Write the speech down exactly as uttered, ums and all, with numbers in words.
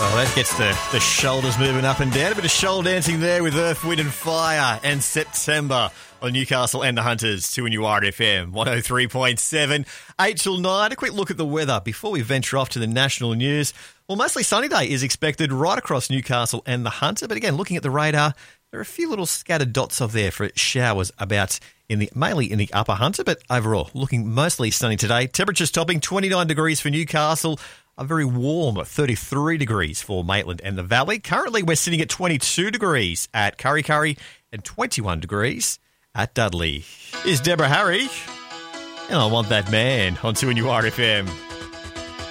Oh, that gets the, the shoulders moving up and down. A bit of shoulder dancing there with Earth, Wind and Fire and September on Newcastle and the Hunters, two N U R F M, one oh three point seven, eight till nine. A quick look at the weather before we venture off to the national news. Well, mostly sunny day is expected right across Newcastle and the Hunter. But again, looking at the radar, there are a few little scattered dots of there for showers about in the mainly in the upper Hunter. But overall, looking mostly sunny today. Temperatures topping twenty-nine degrees for Newcastle. A very warm thirty-three degrees for Maitland and the Valley. Currently, we're sitting at twenty-two degrees at Kurri Kurri and twenty-one degrees at Dudley. Is Deborah Harry, and I Want That Man on two N U R F M.